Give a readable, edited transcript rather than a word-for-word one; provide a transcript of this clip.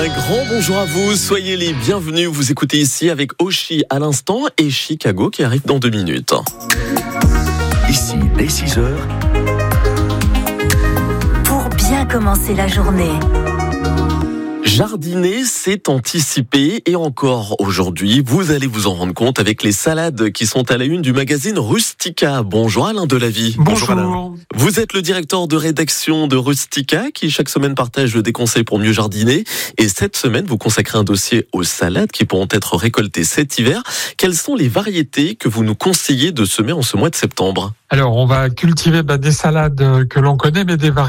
Un grand bonjour à vous, soyez les bienvenus. Vous écoutez ici avec Oshi à l'instant et Chicago qui arrive dans 2 minutes. Ici, dès 6h. Pour bien commencer la journée. Jardiner, c'est anticiper et encore aujourd'hui, vous allez vous en rendre compte avec les salades qui sont à la une du magazine Rustica. Bonjour Alain Delavie. Bonjour Alain. Vous êtes le directeur de rédaction de Rustica qui chaque semaine partage des conseils pour mieux jardiner. Et cette semaine, vous consacrez un dossier aux salades qui pourront être récoltées cet hiver. Quelles sont les variétés que vous nous conseillez de semer en ce mois de septembre ? Alors, on va cultiver des salades que l'on connaît, mais des variétés